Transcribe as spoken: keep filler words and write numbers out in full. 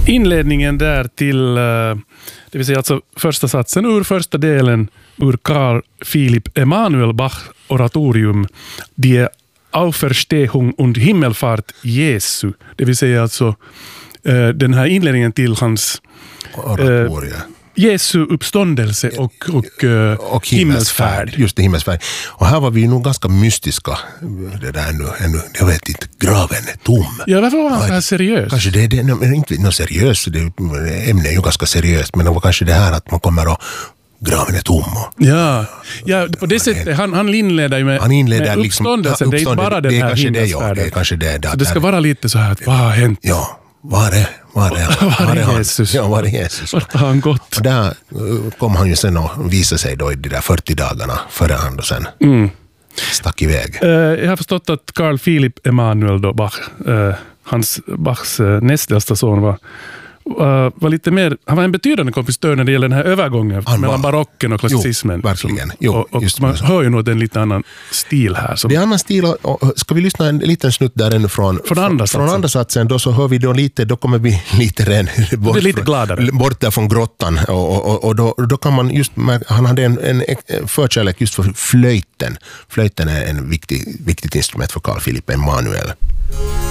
Inledningen där till, det vill säga alltså första satsen ur första delen ur Carl Philipp Emanuel Bach oratorium Die Auferstehung und Himmelfahrt Jesu. Det vill säga alltså den här inledningen till hans oratoria. Jesu uppståndelse och, och, och himmelsfärd. Just det, himmelsfärd. Och här var vi nog ganska mystiska. Det där ännu, ännu, jag vet inte, graven är tom. Ja, varför var han så här seriös? Kanske det, det är inte något seriöst, det ämnet är ju ganska seriöst, men det var kanske det här att man kommer och graven är tom. Och, ja, ja, på det sättet, han, han inleder ju med, han inleder med liksom, uppståndelsen, det är inte bara den här himmelsfärden. Det är kanske det. Så det ska vara lite så här, att vad har hänt? Ja. Var är, var är, var är Jesus? Ja, var är Jesus? Vart har han gått? Och där kom han ju sen och visade sig då i de där fyrtio dagarna före han då sen mm. stack iväg. Uh, jag har förstått att Carl Philipp Emanuel då Bach, uh, hans Bachs uh, näst äldsta son var Uh, var lite mer, han var en betydande kompositör när det gäller den här övergången han mellan var, barocken och klassicismen. Jo, verkligen. Jo, och, och just man hör ju nog en lite annan stil här. Som... Det är annan stil, och, och ska vi lyssna en liten snutt där ännu från, från, andra, från, från andra satsen, då så hör vi då lite, då kommer vi lite ren, bort, det är lite gladare. Bort där från grottan, och, och, och då, då kan man just, han hade en, en förkärlek just för flöjten. Flöjten är en viktig, viktigt instrument för Carl Philipp Emanuel.